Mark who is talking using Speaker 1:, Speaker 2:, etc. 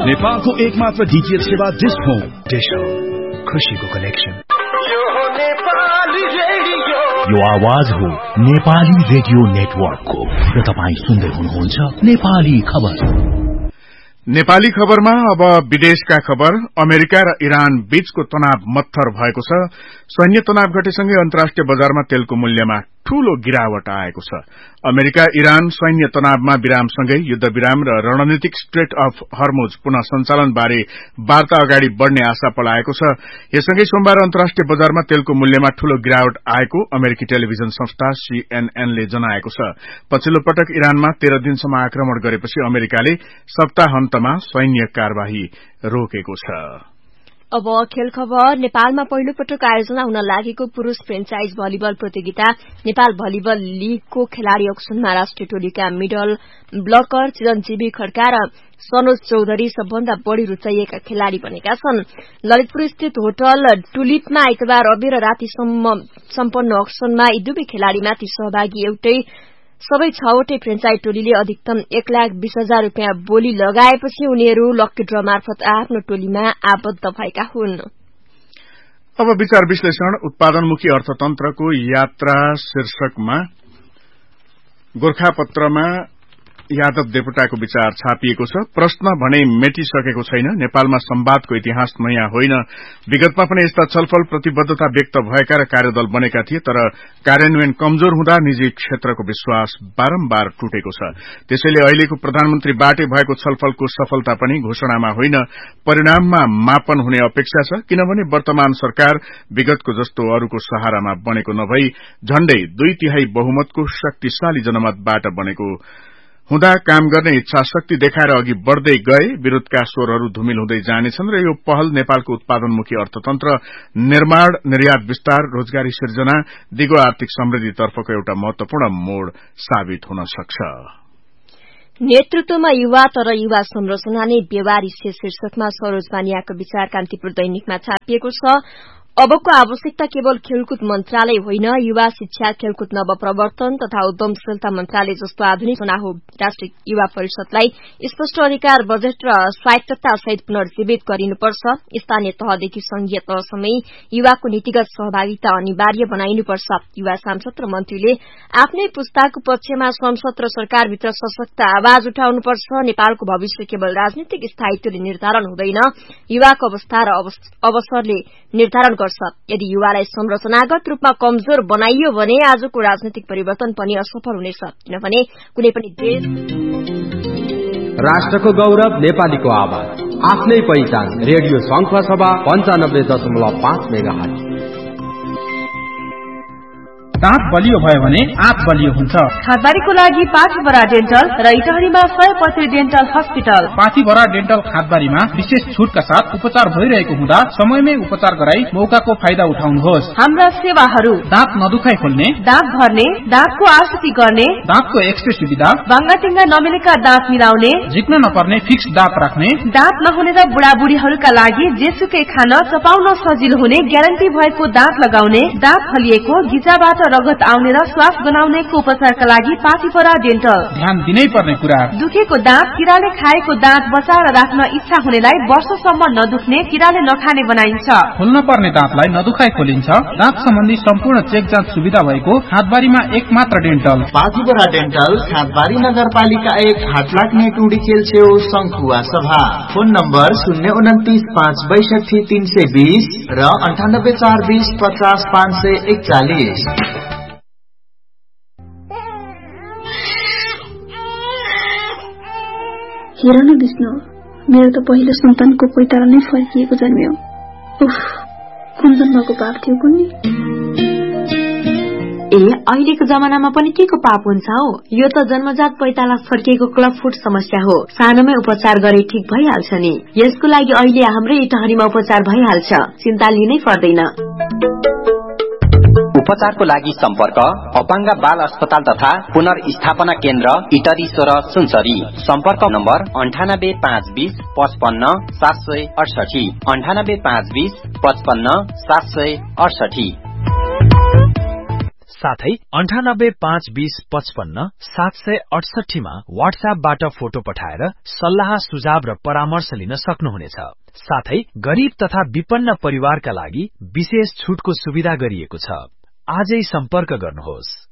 Speaker 1: नेपालको एकमात्र डीटीएच सेवा डिश होम। डिश होम, खुशीको कनेक्सन। यो आवाज हो नेपाली रेडियो नेटवर्कको र तपाई सुन्दै हुनुहुन्छ नेपाली खबर।
Speaker 2: नेपाली खबरमा अब विदेशका खबर। अमेरिका र इरान बीचको तनाव मत्थर भएको छ। सैन्य तनाव घटेसँगै अन्तर्राष्ट्रिय बजारमा तेलको मूल्यमा ठूलो गिरावट आएको छ। अमेरिका इरान सैन्य तनावमा विरामसँगै युद्ध विराम र रणनीतिक स्ट्रेट अफ हर्मुज पुनः सञ्चालन बारे वार्ता अगाडि बढ़ने आशा पलाएको छ। यससँगै सोमबार अन्तर्राष्ट्रिय बजारमा तेलको मूल्यमा ठूलो गिरावट आएको अमेरिकी टेलिभिजन संस्था CNN ले जनाएको छ। पछिल्लो पटक इरानमा 13 दिनसम्म आक्रमण गरेपछि अमेरिकाले सप्ताहन्तमा सैन्य कार्यवाही रोकेको छ।
Speaker 3: अब खेल खबर। नेपालमा पहिलो पटक आयोजना हुन लागेको पुरूष फ्रेन्चाइज भलिबल प्रतियोगिता नेपाल भलिबल लीगको खेलाड़ी औक्सनमा राष्ट्रिय टोलीका मिडल ब्लकर चिरञ्जीवी खड्का र सनोज चौधरी सबभन्दा बढ़ी रुचाइएका खेलाड़ी बनेका छन्। ललितपुर स्थित होटल टुलिपमा आइतबार अबेर रातिसम्म सम्पन्न औक्सनमा यी दुवै खेलाड़ीमाथि सहभागी सबै 6वटै फ्रेन्चाइज टोलीले अधिकतम 1,20,000 रूपियाँ बोली लगाएपछि उनीहरू लकी ड्र मार्फत आफ्नो टोलीमा आबद्ध भएका हुन्।
Speaker 2: अब विचार विश्लेषण। उत्पादनमुखी अर्थतन्त्रको यात्रा शीर्षकमा गोरखापत्रमा यादव देवकोटाको विचार छापिएको छ। प्रश्न भने मेटिसकेको छैन। नेपालमा संवादको इतिहास नयाँ होइन। विगतमा पनि यस्ता छलफल प्रतिबद्धता व्यक्त भएका र कार्यदल बनेका थिए, तर कार्यान्वयन कमजोर हुँदा निजी क्षेत्रको विश्वास बारम्बार टुटेको छ। त्यसैले अहिलेको प्रधानमन्त्रीबाटै भएको छलफलको सफलता पनि घोषणामा होइन, परिणाममा मापन हुने अपेक्षा छ। किनभने वर्तमान सरकार विगतको जस्तो अरूको सहारामा बनेको नभई झण्डै 2/3 बहुमतको शक्तिशाली जनमतबाट बनेको हुँदा काम गर्ने इच्छा शक्ति देखाएर अघि बढ़दै गए विरोधका स्वरहरू धुमिल हुँदै जानेछन् र यो पहल नेपालको उत्पादनमुखी अर्थतन्त्र निर्माण, निर्यात विस्तार, रोजगारी सिर्जना, दिगो आर्थिक समृद्धितर्फको एउटा महत्वपूर्ण मोड़ साबित हुन सक्छ।
Speaker 3: नेतृत्वमा युवा तर युवा संरचना नै व्यवहारिक शीर्षकमा सरोज बानियाको विचार कान्तिपुर दैनिकमा छापिएको छ। अबको आवश्यकता केवल खेलकुद मन्त्रालय होइन, युवा शिक्षा, खेलकुद नवप्रवर्तन तथा उद्यमशीलता मन्त्रालय जस्तो आधुनिक चुनाव हो। राष्ट्रिय युवा परिषदलाई स्पष्ट अधिकार, बजेट र स्वायत्तता सहित पुनर्जीवित गरिनुपर्छ। स्थानीय तहदेखि संघीय तहसम्मै युवाको नीतिगत सहभागिता अनिवार्य बनाइनुपर्छ। युवा सांसद र मन्त्रीले आफ्नै पुस्ताको पक्षमा संसद र सरकारभित्र सशक्त आवाज उठाउनुपर्छ। नेपालको भविष्य केवल राजनीतिक स्थायित्वले निर्धारण हुँदैन, युवाको अवस्था र अवसरले निर्धारण गर्छ। यदि युवालाई संरचनागत रूपमा कमजोर बनाइयो भने आजको राजनीतिक परिवर्तन पनि असफल हुनेछ। किनभने कुनै पनि देश
Speaker 4: राष्ट्रको गौरव नेपालीको आवाज, आफ्नै पहिचान। रेडियो संख्या सभा 95.5 मेगाहर्ज।
Speaker 5: दाँत बलियो भयो भने आँप बलियो हुन्छ।
Speaker 6: खादबारीको लागि पाथीभरा डेन्टल र इटहरीमा 100% डेन्टल हस्पिटल।
Speaker 5: पाथीभरा डेन्टल खादबारीमा विशेष छुटका साथ उपचार भइरहेको हुँदा समयमै उपचार गराई मौकाको फाइदा उठाउनुहोस्।
Speaker 6: हाम्रा सेवाहरू:
Speaker 5: दाँत नदुखाइ खोल्ने,
Speaker 6: दाँत भर्ने, दाँतको आकृति गर्ने,
Speaker 5: दाँतको एक्सरे सुविधा,
Speaker 6: बाङ्गाटिङ्गा नमिलेका दाँत मिलाउने,
Speaker 5: झिक्न नपर्ने फिक्स दाँत राख्ने,
Speaker 6: दाँत नहुने र बुढाबुढीहरूका लागि जेसुकै खान चपाउन सजिलो हुने ग्यारेन्टी भएको दाँत लगाउने, दाँत फलिएको, गिजाबाट रगत आउने र श्वास गनाउनेको उपचारका लागि पाथीभरा डेन्टल।
Speaker 5: ध्यान दिनै पर्ने कुरा:
Speaker 6: दुखेको दाँत, किराले खाएको दाँत बचाएर राख्न इच्छा हुनेलाई वर्षसम्म नदुख्ने, किराले नखाने बनाइन्छ।
Speaker 5: खोल्न पर्ने दाँतलाई नदुखाइ खोलिन्छ। दाँत सम्बन्धी सम्पूर्ण चेक जाँच सुविधा भएको खादबारीमा एकमात्र डेन्टल
Speaker 7: पाथीभरा डेन्टल, खादबारी नगरपालिका 1, हाटलाग्ने टुडी खेल छेउ, शङ्खुवा सभा। फोन नम्बर 029 562 320 र 98 420 50 541।
Speaker 8: हेर न विष्णु, मेरो त पहिलो सन्तानको पैतारा नै फर्किएको जन्मियो। उफ, कुन जन्मको पाप थियो कुन्नी?
Speaker 9: अहिलेको जमानामा पनि के को पाप हुन्छ हौ? यो त जन्मजात पैताला फर्किएको क्लब फुट समस्या हो। सानोमै उपचार गरे ठीक भइहाल्छ नि। यसको लागि अहिले हाम्रै इटहरीमा उपचार भइहाल्छ, चिन्ता लिनै पर्दैन।
Speaker 10: उपचारको लागि सम्पर्क अपाङ्ग बाल अस्पताल तथा पुनर्स्थापना केन्द्र इटरी 16 सुनसरी। सम्पर्क नम्बर 98 520 55 768 98 520 55 768।
Speaker 11: साथै 985255 मा व्हाट्सएपबाट फोटो पठाएर सल्लाह सुझाव र परामर्श लिन सक्नुहुनेछ। साथै गरीब तथा विपन्न परिवारका लागि विशेष छुटको सुविधा गरिएको छ। आजै सम्पर्क गर्नुहोस्।